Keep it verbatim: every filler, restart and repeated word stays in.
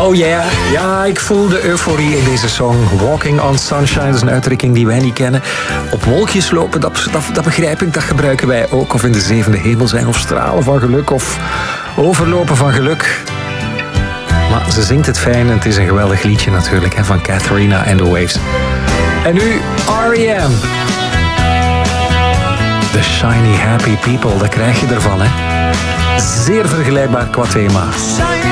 Oh yeah, ja, ik voel de euforie in deze song. Walking on Sunshine, dat is een uitdrukking die wij niet kennen. Op wolkjes lopen, dat, dat, dat begrijp ik, dat gebruiken wij ook. Of in de zevende hemel zijn, of stralen van geluk, of overlopen van geluk. Maar ze zingt het fijn en het is een geweldig liedje natuurlijk, hè, van Katharina and the Waves. En nu R E M. The Shiny Happy People, dat krijg je ervan, hè. Zeer vergelijkbaar qua thema.